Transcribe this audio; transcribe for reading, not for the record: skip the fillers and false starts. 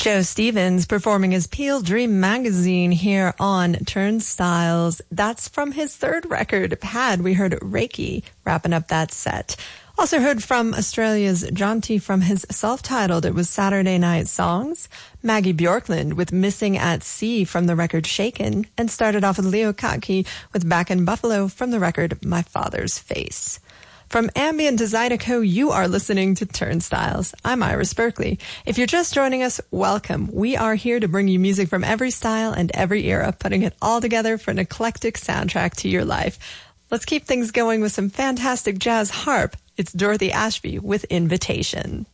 Joe Stevens performing his Peel Dream magazine here on Turnstiles. That's from his third record, Pad. We heard Reiki wrapping up that set. Also heard from Australia's Jonty from his self-titled, it was Saturday Night Songs. Maggie Bjorkland with Missing at Sea from the record Shaken. And started off with Leo Kottke with Back in Buffalo from the record My Father's Face. From ambient to Zydeco, you are listening to Turnstiles. I'm Iris Berkeley. If you're just joining us, welcome. We are here to bring you music from every style and every era, putting it all together for an eclectic soundtrack to your life. Let's keep things going with some fantastic jazz harp. It's Dorothy Ashby with Invitation.